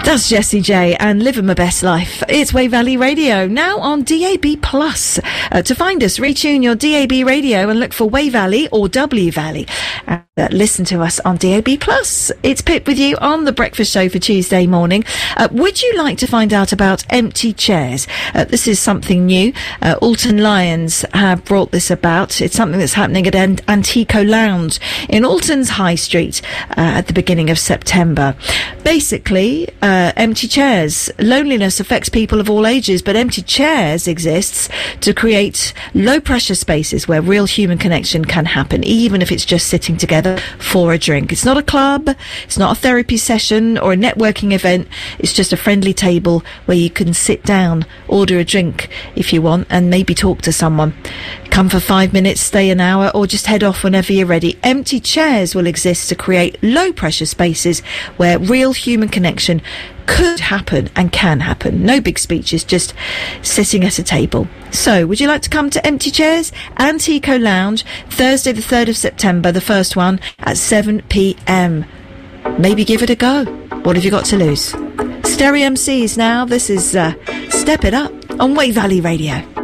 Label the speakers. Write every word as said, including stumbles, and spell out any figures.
Speaker 1: That's Jessie J and Living My Best Life. It's Wave Valley Radio, now on D A B plus. Uh, to find us, retune your D A B radio and look for Wave Valley or W Valley. And uh, listen to us on D A B plus. It's Pip with you on The Breakfast Show for Tuesday morning. Uh, would you like to find out about empty chairs? Uh, this is something new. Uh, Alton Lions have brought this about. It's something that's happening at An- Antico Lounge in Alton's High Street uh, at the beginning of September. Basically, uh, empty chairs. Loneliness affects people of all ages, but empty chairs exists to create low pressure spaces where real human connection can happen, even if it's just sitting together for a drink. It's not a club, it's not a therapy session or a networking event. It's just a friendly table where you can sit down, order a drink if you want, and maybe talk to someone. Come for five minutes, stay an hour, or just head off whenever you're ready. Empty chairs will exist to create low pressure spaces where real human connection could happen and can happen. No big speeches, just sitting at a table. So, would you like to come to Empty Chairs? Antico Lounge, Thursday the third of September, the first one, at seven p.m. Maybe give it a go. What have you got to lose? Stereo M Cs now. This is uh, Step It Up on Wave Valley Radio.